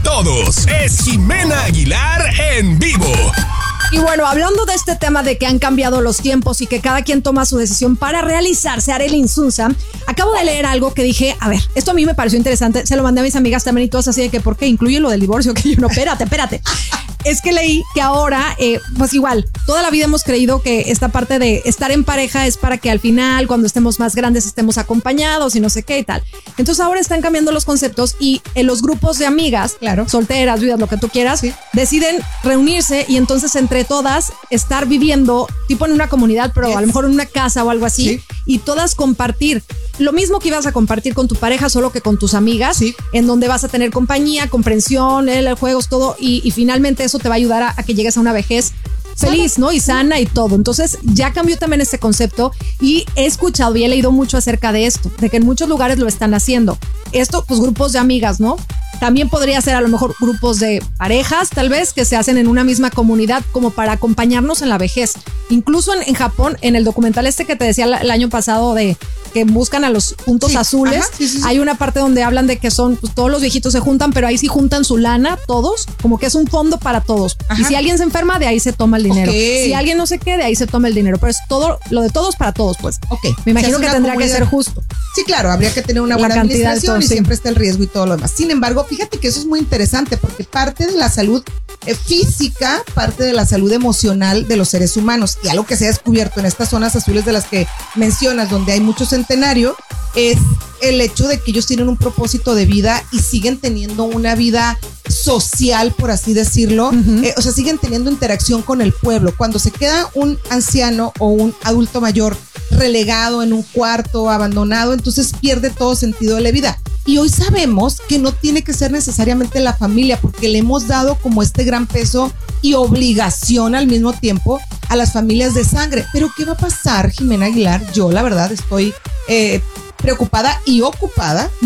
todos. Es Jimena Aguilar en vivo. Y bueno, hablando de este tema de que han cambiado los tiempos y que cada quien toma su decisión para realizarse, Arely Insunza, acabo de leer algo que dije, a ver, esto a mí me pareció interesante, se lo mandé a mis amigas también y todas así de que, ¿por qué incluye lo del divorcio? Que yo no, espérate. Es que leí que ahora, pues igual, toda la vida hemos creído que esta parte de estar en pareja es para que al final, cuando estemos más grandes, estemos acompañados y no sé qué y tal. Entonces ahora están cambiando los conceptos y en los grupos de amigas, claro, solteras, viudas, lo que tú quieras, sí, deciden reunirse y entonces entre todas estar viviendo tipo en una comunidad, pero a lo mejor en una casa o algo así, sí, y todas compartir lo mismo que ibas a compartir con tu pareja, solo que con tus amigas, sí, en donde vas a tener compañía, comprensión, juegos, todo, y finalmente eso te va a ayudar a que llegues a una vejez feliz, ¿no? Y sana y todo. Entonces ya cambió también este concepto y he escuchado y he leído mucho acerca de esto, de que en muchos lugares lo están haciendo. Esto, pues grupos de amigas, ¿no? También podría ser a lo mejor grupos de parejas, tal vez, que se hacen en una misma comunidad como para acompañarnos en la vejez. Incluso en Japón, en el documental este que te decía el año pasado de que buscan a los puntos azules, ajá, sí. Hay una parte donde hablan de que son, pues todos los viejitos se juntan, pero ahí sí juntan su lana, todos, como que es un fondo para todos. Ajá. Y si alguien se enferma, de ahí se toma el dinero. Okay. Si alguien no se queda, de ahí se toma el dinero. Pero es todo, lo de todos para todos, pues. Okay. Me imagino que tendría que ser justo. Sí, claro, habría que tener una buena administración todo, y sí, siempre está el riesgo y todo lo demás. Sin embargo, fíjate que eso es muy interesante porque parte de la salud física, parte de la salud emocional de los seres humanos, y algo que se ha descubierto en estas zonas azules de las que mencionas, donde hay mucho centenario, es el hecho de que ellos tienen un propósito de vida y siguen teniendo una vida social, por así decirlo, o sea, siguen teniendo interacción con el pueblo. Cuando se queda un anciano o un adulto mayor relegado en un cuarto, abandonado, entonces pierde todo sentido de la vida. Y hoy sabemos que no tiene que ser necesariamente la familia, porque le hemos dado como este gran peso y obligación al mismo tiempo a las familias de sangre. Pero ¿qué va a pasar, Jimena Aguilar? Yo la verdad estoy preocupada y ocupada